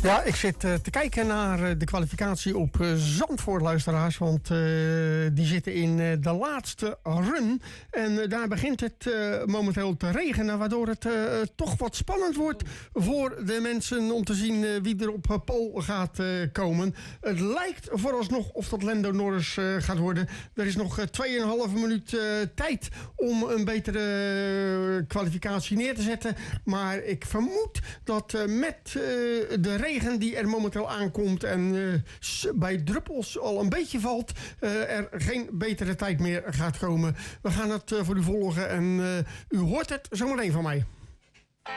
Ja, ik zit te kijken naar de kwalificatie op Zandvoort, luisteraars. Want die zitten in de laatste run. En daar begint het momenteel te regenen. Waardoor het toch wat spannend wordt voor de mensen om te zien wie er op pole gaat komen. Het lijkt vooralsnog of dat Lando Norris gaat worden. Er is nog 2,5 minuut tijd om een betere kwalificatie neer te zetten. Maar ik vermoed dat met de regen die er momenteel aankomt en bij druppels al een beetje valt, er geen betere tijd meer gaat komen. We gaan het voor u volgen en u hoort het zometeen van mij.